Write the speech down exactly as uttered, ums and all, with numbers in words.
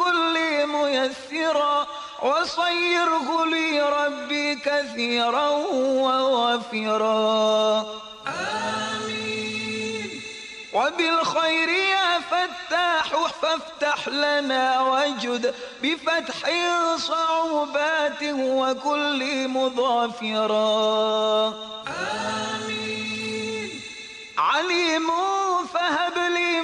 وكن لي ميسرا وصيره لي ربي كثيرا ووافرا. آمين. وبالخير يا فتاح فافتح لنا وجد بفتح صعوبات وكن لي مظافرا. آمين. عليم فهب لي